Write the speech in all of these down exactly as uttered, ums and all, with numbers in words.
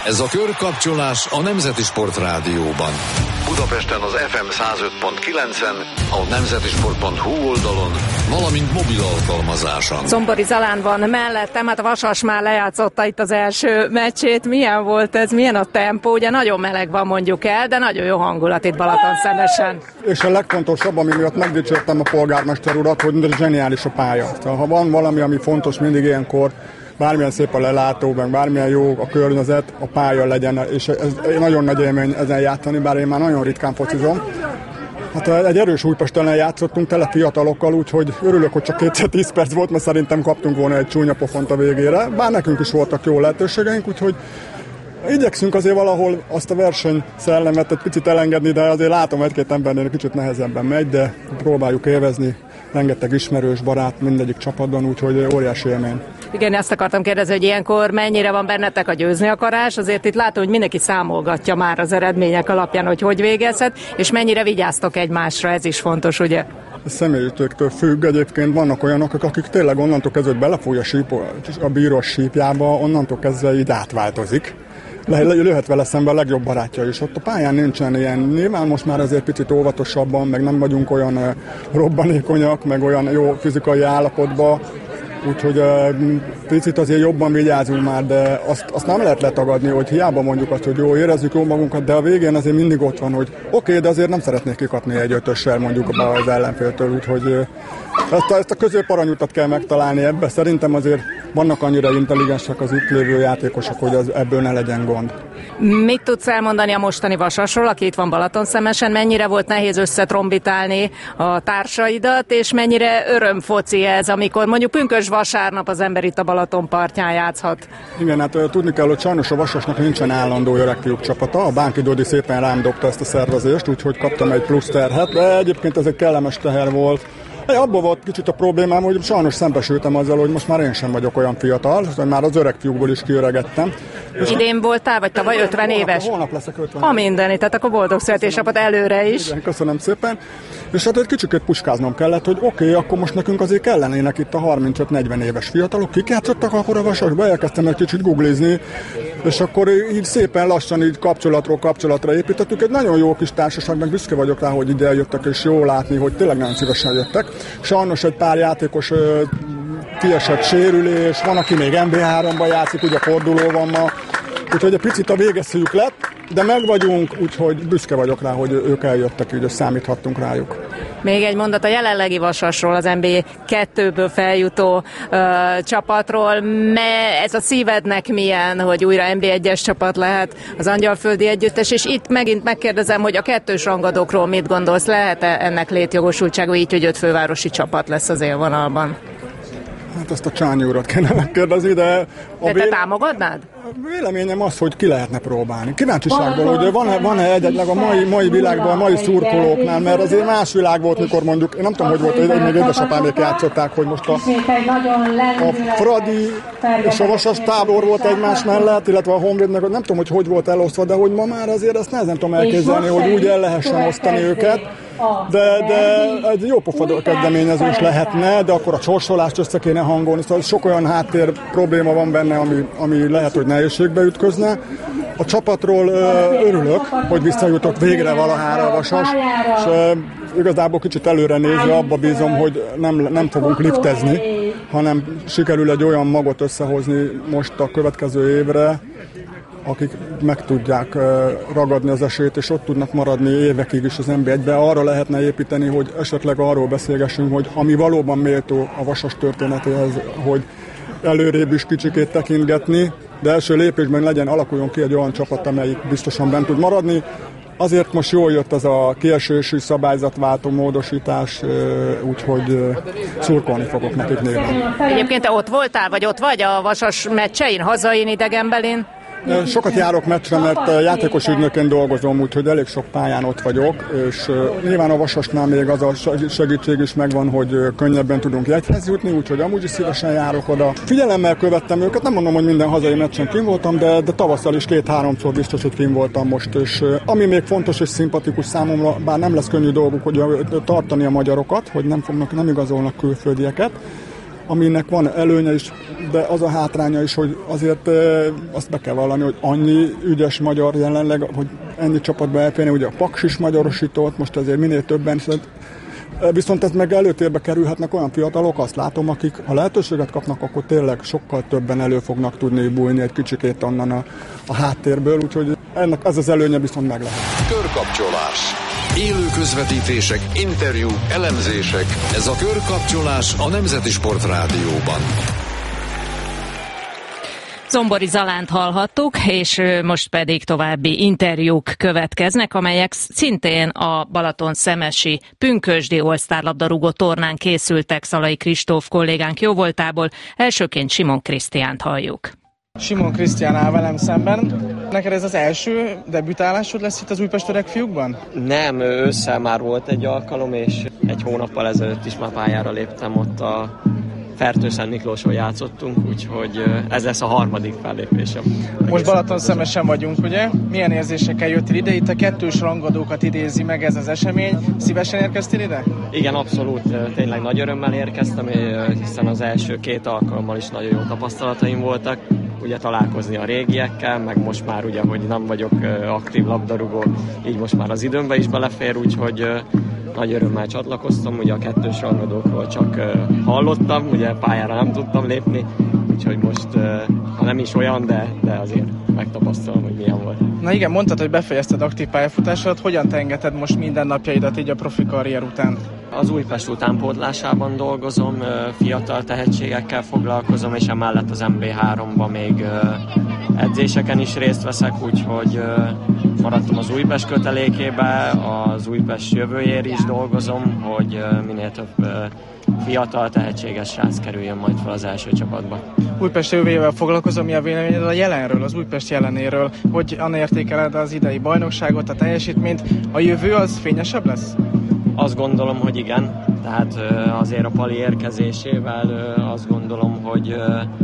Ez a körkapcsolás a Nemzeti Sport Rádióban. Budapesten az ef em száz öt pont kilencen, a nemzetisport pont hu oldalon, valamint mobil alkalmazáson. Szombori Zalán van mellettem, hát a Vasas már lejátszotta itt az első meccsét. Milyen volt ez, milyen a tempó? Ugye nagyon meleg van, mondjuk el, de nagyon jó hangulat itt Balatonszemesen. És a legfontosabb, ami miatt megdicsértem a polgármester urat, hogy zseniális a pálya. Tehát, ha van valami, ami fontos mindig ilyenkor, bármilyen szép a lelátó, meg bármilyen jó a környezet, a pálya legyen, és ez nagyon nagy élmény ezen játszani, bár én már nagyon ritkán focizom. Hát egy erős Újpesten játszottunk tele fiatalokkal, úgyhogy örülök, hogy csak kétszáz perc volt, mert szerintem kaptunk volna egy csúnya pofont a végére, bár nekünk is voltak jó lehetőségeink, úgyhogy igyekszünk azért valahol azt a verseny szellemet egy picit elengedni, de azért látom egy-két embernél kicsit nehezebben megy, de próbáljuk élvezni. Rengeteg ismerős barát mindegyik csapatban, úgyhogy óriási élmény. Igen, ezt akartam kérdezni, hogy ilyenkor mennyire van bennetek a győzni akarás, azért itt látom, hogy mindenki számolgatja már az eredmények alapján, hogy hogy végezhet, és mennyire vigyáztok egymásra, ez is fontos, ugye? A személyiségtől függ, egyébként vannak olyanok, akik tényleg onnantól kezdve, hogy belefúj a, síp, a bírós sípjába, onnantól kezdve így átváltozik. Le, lőhet vele szembe a legjobb barátja is. Ott a pályán nincsen ilyen, nyilván most már azért picit óvatosabban, meg nem vagyunk olyan uh, robbanékonyak, meg olyan jó fizikai állapotban, úgyhogy uh, picit azért jobban vigyázunk már, de azt, azt nem lehet letagadni, hogy hiába mondjuk azt, hogy jó, érezzük jó magunkat, de a végén azért mindig ott van, hogy oké, okay, de azért nem szeretnék kikapni egy ötössel mondjuk az ellenféltől, úgyhogy uh, ezt, a, ezt a középaranyutat kell megtalálni ebbe. Szerintem azért vannak annyira intelligensek az itt lévő játékosok, hogy az, ebből ne legyen gond. Mit tudsz elmondani a mostani Vasasról, aki itt van Balatonszemesen? Mennyire volt nehéz összetrombitálni a társaidat, és mennyire örömfoci ez, amikor mondjuk pünkösd vasárnap az ember itt a Balaton partján játszhat? Igen, hát tudni kell, hogy sajnos a Vasasnak nincsen állandó öregfiúk csapata. A Bánki Dodi szépen rám dobta ezt a szervezést, úgyhogy kaptam egy plusz terhet, de egyébként ez egy kellemes teher volt. Abban volt kicsit a problémám, hogy sajnos szembesültem azzal, hogy most már én sem vagyok olyan fiatal, hogy már az öreg fiúkból is kiöregettem. Idén voltál, vagy tavaly ötven éves? Holnap leszek ötven. A mindeni, tehát akkor boldog születésnapot előre is. Igen, köszönöm szépen. És hát egy kicsikét puskáznom kellett, hogy oké, okay, akkor most nekünk azért kellenének itt a harmincöt-negyven éves fiatalok. Kik játszottak akkor a Vasasba? Elkezdtem egy kicsit googlizni, és akkor így szépen lassan így kapcsolatról kapcsolatra építettük. Egy nagyon jó kis társaság, meg büszke vagyok rá, hogy ide eljöttek, és jó látni, hogy tényleg nagyon szívesen jöttek. Sajnos egy pár játékos ö, kiesett sérülés, van, aki még en bé háromban játszik, ugye forduló van ma, úgyhogy egy picit a végeszűjük lett, de meg vagyunk, úgyhogy büszke vagyok rá, hogy ők eljöttek, így számíthattunk rájuk. Még egy mondat a jelenlegi Vasasról, az en bé kettőből feljutó ö, csapatról. Me, ez a szívednek milyen, hogy újra en bé egyes csapat lehet az Angyalföldi Együttes, és itt megint megkérdezem, hogy a kettős rangadókról mit gondolsz, lehet-e ennek létjogosultsága így, hogy öt fővárosi csapat lesz az élvonalban? Hát ezt a Csányi urat kellene megkérdezni, de... De te véle... támogatnád? Véleményem az, hogy ki lehetne próbálni. Kíváncsiságból, hogy van-e, van-e egyetlen a mai, mai világban, a mai szurkolóknál, mert azért más világ volt, mikor mondjuk, én nem tudom, hogy volt, hogy még édesapámék játszották, hogy most a, a Fradi és a Vasas tábor volt egymás mellett, illetve a Honvédnek, nem tudom, hogy hogy volt elosztva, de hogy ma már azért ezt nehezen tudom elképzelni, hogy úgy el lehessen osztani őket. De, de egy jó pofa kezdeményezés lehetne, de akkor a sorsolást össze kéne hangolni, szóval sok olyan háttér probléma van benne, ami, ami lehet, hogy nehézségbe ütközne. A csapatról ö, örülök, hogy visszajutott végre valahára a Vasas, és ö, igazából kicsit előre nézve abba bízom, hogy nem, nem fogunk liftezni, hanem sikerül egy olyan magot összehozni most a következő évre, akik meg tudják ragadni az esélyt, és ott tudnak maradni évekig is az en bé egyben. Arra lehetne építeni, hogy esetleg arról beszélgessünk, hogy ami valóban méltó a Vasas történetéhez, hogy előrébb is kicsikét tekintgetni, de első lépésben legyen, alakuljon ki egy olyan csapat, amelyik biztosan bent tud maradni. Azért most jól jött ez a kiesési szabályzatváltó módosítás, úgyhogy szurkolni fogok nekik néven. Egyébként te ott voltál, vagy ott vagy a Vasas meccsein, hazain, idegenbelin? Sokat járok meccsre, mert játékos ügynökként dolgozom, úgyhogy elég sok pályán ott vagyok, és nyilván a Vasasnál még az a segítség is megvan, hogy könnyebben tudunk jegyhez jutni, úgyhogy amúgy is szívesen járok oda. Figyelemmel követtem őket, nem mondom, hogy minden hazai meccsen kint voltam, de, de tavasszal is két-háromszor biztos, hogy kint voltam most, és ami még fontos és szimpatikus számomra, bár nem lesz könnyű dolguk, hogy tartani a magyarokat, hogy nem fognak, nem igazolnak külföldieket, aminek van előnye is, de az a hátránya is, hogy azért azt be kell vallani, hogy annyi ügyes magyar jelenleg, hogy ennyi csapatba elférni, ugye a Paks is magyarosított, most azért minél többen, viszont ez meg előtérbe kerülhetnek olyan fiatalok, azt látom, akik ha lehetőséget kapnak, akkor tényleg sokkal többen elő fognak tudni bújni egy kicsikét onnan a, a háttérből, úgyhogy ennek ez az előnye viszont meg lehet. Körkapcsolás. Élő közvetítések, interjúk, elemzések. Ez a Körkapcsolás a Nemzeti Sport Rádióban. Zombori Zalánt hallhattuk, és most pedig további interjúk következnek, amelyek szintén a Balatonszemesi pünkösdi All-Star labdarúgó tornán készültek Szalai Kristóf kollégánk jóvoltából. Elsőként Simon Krisztiánt halljuk. Simon Krisztián áll velem szemben. Neked ez az első debütálásod lesz itt az Újpest Öregfiúkban? Nem, ősszel már volt egy alkalom, és egy hónappal ezelőtt is már pályára léptem, ott a Fertőszent Miklóson játszottunk, úgyhogy ez lesz a harmadik fellépésem. Most Balatonszemesen vagyunk, ugye? Milyen érzésekkel jöttél ide? Itt a kettős rangadókat idézi meg ez az esemény. Szívesen érkeztél ide? Igen, abszolút. Tényleg nagy örömmel érkeztem, hiszen az első két alkalommal is nagyon jó tapasztalataim voltak. Ugye találkozni a régiekkel, meg most már ugye, hogy nem vagyok aktív labdarúgó, így most már az időmbe is belefér, úgyhogy nagy örömmel csatlakoztam, ugye a kettős rangadókról csak hallottam, ugye pályára nem tudtam lépni, úgyhogy most, ha nem is olyan, de, de azért megtapasztalom, hogy milyen volt. Na igen, mondtad, hogy befejezted aktív pályafutásodat, hogyan te engedted most mindennapjaidat így a profi karrier után? Az Újpest utánpótlásában dolgozom, fiatal tehetségekkel foglalkozom, és emellett az em bé háromban még edzéseken is részt veszek, úgyhogy maradtam az Újpest kötelékébe, az Újpest jövőjéért is dolgozom, hogy minél több fiatal tehetséges srác kerüljön majd fel az első csapatba. Újpest jövőjével foglalkozom, mi a véleményed a jelenről, az Újpest jelenéről? Hogyan értékeled az idei bajnokságot, a teljesítményt? A jövő az fényesebb lesz? Azt gondolom, hogy igen. Tehát azért a Pali érkezésével azt gondolom, hogy,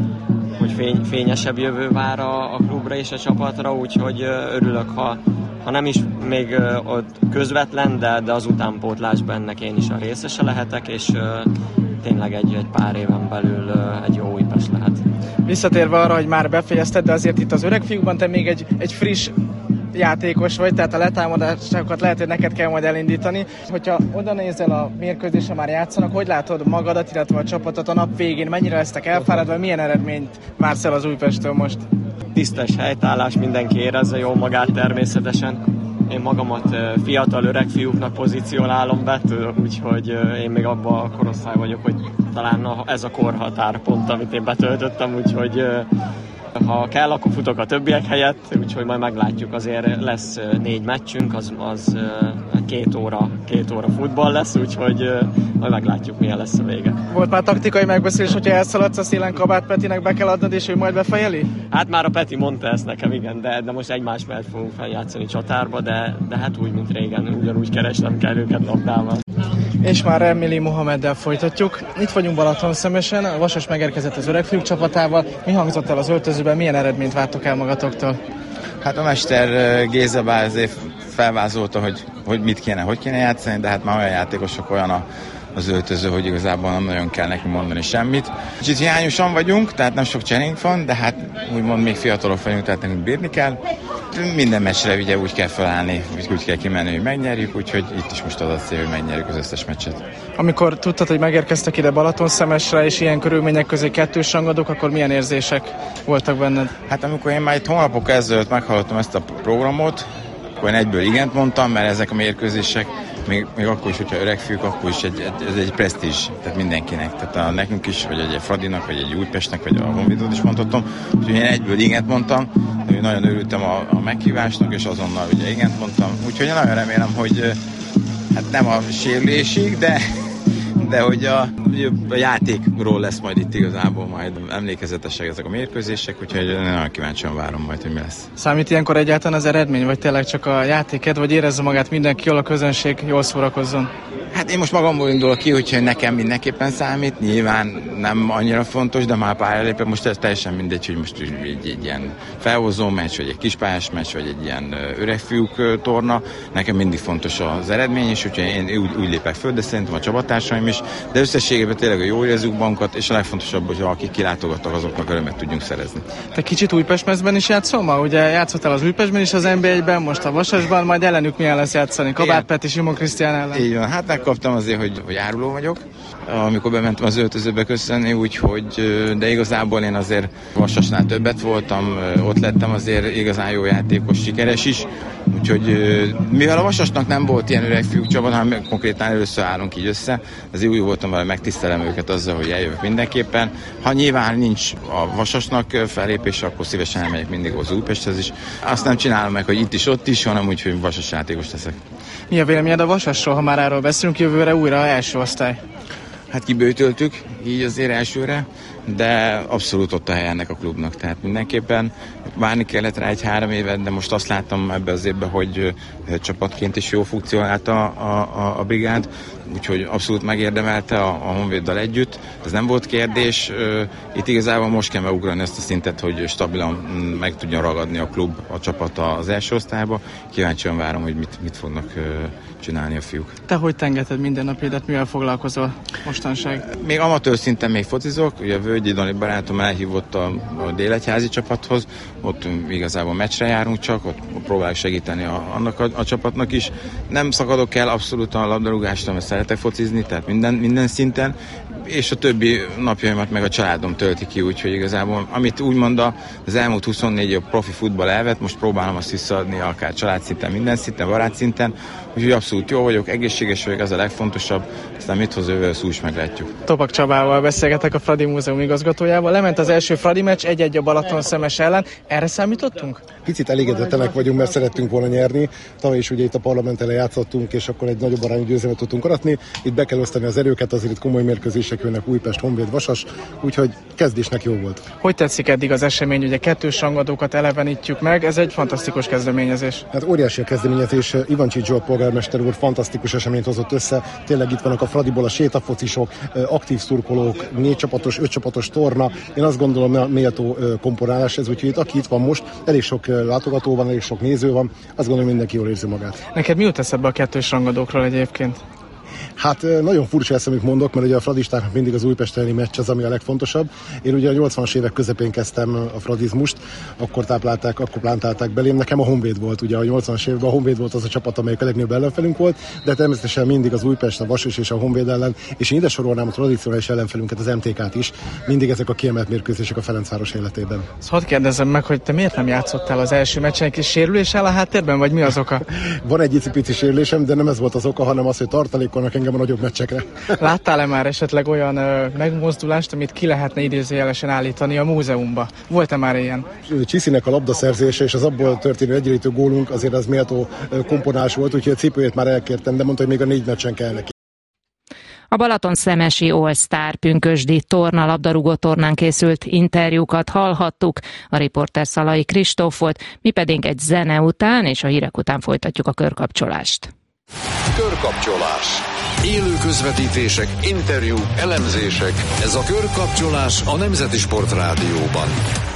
hogy fény, fényesebb jövő vár a, a klubra és a csapatra, úgyhogy örülök, ha, ha nem is még ott közvetlen, de, de az utánpótlásban ennek én is a részese lehetek, és tényleg egy, egy pár éven belül egy jó Újpest lehet. Visszatérve arra, hogy már befejezted, de azért itt az Öregfiúkban te még egy, egy friss játékos vagy, tehát a letámadásokat lehet, hogy neked kell majd elindítani. Hogyha oda nézel a mérkőzésre már játszanak, hogy látod magadat, illetve a csapatot a nap végén? Mennyire lesztek elfáradva, milyen eredményt vársz el az Újpesttől most? Tisztes helytállás, mindenki érezze jól magát természetesen. Én magamat fiatal öreg fiúknak pozícionálom be, úgyhogy én még abban a korosztály vagyok, hogy talán ez a korhatár pont, amit én betöltöttem, úgyhogy ha kell, akkor futok a többiek helyett, úgyhogy majd meglátjuk, azért lesz négy meccsünk, az, az két óra, két óra futball lesz, úgyhogy majd meglátjuk, milyen lesz a vége. Volt már taktikai megbeszélés, hogyha elszaladsz a szélen Kabát Petinek be kell adnod, és ő majd befejeli? Hát már a Peti mondta ezt nekem, igen, de, de most egymás mellett fogunk feljátszani csatárba, de, de hát úgy, mint régen, ugyanúgy keresnem kell őket labdával. És már Remili Mohameddel folytatjuk. Itt vagyunk Balatonszemesen, a Vasas megérkezett az Öregfiúk csapatával. Mi hangzott el az öltözőben, milyen eredményt vártok el magatoktól? Hát a mester Géza bár azért felvázolta, hogy, hogy mit kéne, hogy kéne játszani, de hát már olyan játékosok, olyan a, az öltöző, hogy igazából nem nagyon kell neki mondani semmit. Kicsit hiányosan vagyunk, tehát nem sok cserénk van, de hát úgymond még fiatalok vagyunk, tehát nekünk bírni kell. Minden meccsre ugye úgy kell felállni, úgy kell kimenni, hogy megnyerjük, úgyhogy itt is most az a cél, hogy megnyerjük az összes meccset. Amikor tudtad, hogy megérkeztek ide Balatonszemesre, és ilyen körülmények közé kettős rangadók, akkor milyen érzések voltak benned? Hát amikor én már itt hónapok ezelőtt meghallottam ezt a programot, akkor én egyből igent mondtam, mert ezek a mérkőzések, még, még akkor is, hogyha öregfiúk, akkor is egy, egy, ez egy presztízs, tehát mindenkinek. Tehát a, nekünk is, vagy egy Fradinak, vagy egy Újpestnek, vagy a Honvédot is mondhatom. Úgyhogy én egyből igent mondtam, de nagyon örültem a, a meghívásnak, és azonnal ugye igent mondtam. Úgyhogy én nagyon remélem, hogy hát nem a sérülésig, de, de hogy a, a játékról lesz majd itt igazából majd emlékezetesek ezek a mérkőzések, úgyhogy nagyon kíváncsian várom majd, hogy mi lesz. Számít ilyenkor egyáltalán az eredmény, vagy tényleg csak a játéked, vagy érezze magát mindenki jól, a közönség jól szórakozzon? Hát én most magamból indulok ki, hogyha nekem mindenképpen számít, nyilván nem annyira fontos, de már pályára lépek, most ez teljesen mindegy, hogy most egy, egy ilyen felhozó meccs, vagy egy kispályás meccs, vagy egy ilyen öregfiúk torna, nekem mindig fontos az eredmény, és úgyhogy én úgy, úgy lépek föl, de szerintem a csapattársaim is, de összességében tényleg a jó érezzük bankat, és a legfontosabb, hogy akik kilátogattak, azoknak örömet tudjunk szerezni. Te kicsit Újpestmezben is játszol ma? Ugye játszottál az Újpestben is az en bé egyben, most a Vasasban, majd ellenük milyen lesz játszani? Kabát Peti, Simon Krisztián ellen? Így van, hát megkaptam azért, hogy, hogy áruló vagyok, amikor bementem az öltözőbe köszönni, úgyhogy, de igazából én azért Vasasnál többet voltam, ott lettem azért igazán jó játékos, sikeres is, úgyhogy mivel a Vasasnak nem volt ilyen öreg fiúk csapat, hanem konkrétan először állunk így össze, azért úgy voltam vele, megtisztelem őket azzal, hogy eljövök mindenképpen. Ha nyilván nincs a Vasasnak felépése, akkor szívesen elmegyek mindig az Újpesthez is. Azt nem csinálom meg, hogy itt is, ott is, hanem úgy, hogy Vasas játékos leszek. Mi a véleményed a Vasasról, ha már erről beszélünk, jövőre újra első osztály? Hát kibőtöltük, így azért elsőre, de abszolút ott a hely ennek a klubnak, tehát mindenképpen várni kellett rá egy három évet, de most azt láttam ebbe az évben, hogy csapatként is jó funkcionált a, a, a brigád, úgyhogy abszolút megérdemelte a, a Honvéddal együtt, ez nem volt kérdés, itt igazából most kell megugrani ezt a szintet, hogy stabilan meg tudjon ragadni a klub, a csapat az első osztályba, kíváncsian várom, hogy mit, mit fognak csinálni a fiúk. Te hogy tengeted minden napidat, mivel foglalkozol mostanság? Még amatőr szinten még focizok, ugye Völgyi Dani barátom elhívott a, a délegyházi csapathoz, ott igazából meccsre járunk csak, ott próbáljuk segíteni a, annak a, a csapatnak is. Nem szakadok el abszolút a labdarúgástól, mert szeretek focizni, tehát minden, minden szinten, és a többi napjaimat meg a családom tölti ki, úgyhogy igazából, amit úgymond az elmúlt huszonnégy év profi futball elvet, most próbálom azt visszaadni akár családszinten, minden szinten, barátszinten, úgyhogy abszolút jó vagyok, egészséges vagyok, ez a legfontosabb, aztán mit hoz jövő, szó is meglátjuk. Topak Csabával beszélgetek, a Fradi Múzeum igazgatójával. Lement az első Fradi meccs, egy-egy a Balaton-Szemes ellen. Erre számítottunk? Picit elégedetlenek vagyunk, mert szerettünk volna nyerni. Tavaly is ugye itt a Parlament ellen játszottunk, és akkor egy nagyobb arányú győzelmet tudtunk aratni. Itt be kell osztani az erőket, azért itt komoly mérkőzések jönnek, Újpest, Honvéd, Vasas, úgyhogy kezdésnek jó volt. Hogy tetszik eddig az esemény? Ugye kettős rangadókat elevenítjük meg, ez egy fantasztikus kezdeményezés. Hát óriási a kezdeményezés. Ivancsics Zsolt polgármester úr fantasztikus eseményt hozott össze. Tényleg itt vannak a Fradiból a sétafocisok, aktív szurkolók, négy csapatos, öt csapatos torna. Én azt gondolom, méltó komponálás ez, úgyhogy itt, aki itt van most, elég sok látogató van, elég sok néző van, azt gondolom, mindenki jól érzi magát. Neked mi jut eszedbe a kettős rangadókról egyébként? Hát nagyon furcsa ezt, amit mondok, mert ugye a fradistáknak mindig az Újpest elleni meccs az, ami a legfontosabb. Én ugye a nyolcvanas évek közepén kezdtem a fradizmust, akkor táplálták, akkor plántálták belém. Nekem a Honvéd volt, ugye a nyolcvanas években a Honvéd volt az a csapat, amelyik a legnagyobb ellenfelünk volt, de természetesen mindig az Újpest, a Vasas és a Honvéd ellen, és én ide sorolnám a tradicionális ellenfelünket, az em té ká-t is. Mindig ezek a kiemelt mérkőzések a Ferencváros életében. Hadd kérdezzem meg, hogy te miért nem játszottál az első meccsen, és sérülés áll a háttérben, vagy mi az oka? Van egy icipici sérülésem, de nem ez volt az oka, hanem az, hogy tartalékolnak engem a nagyobb meccsekre. Láttál-e már esetleg olyan ö, megmozdulást, amit ki lehetne idézőjelesen állítani a múzeumba? Volt-e már ilyen? Csiszinek a labdaszerzése és az abból történő egyenlítő gólunk azért az méltó komponás volt, úgyhogy a cipőjét már elkértem, de mondta, hogy még a négy meccsen kell neki. A Balaton-Szemesi All-Star pünkösdi torna labdarúgó tornán készült interjúkat hallhattuk. A riporter Szalai Kristóf volt, mi pedig egy zene után és a hírek után folytatjuk a körkapcsolást. Körkapcsolás. Élő közvetítések, interjúk, elemzések. Ez a Körkapcsolás a Nemzeti Sport Rádióban.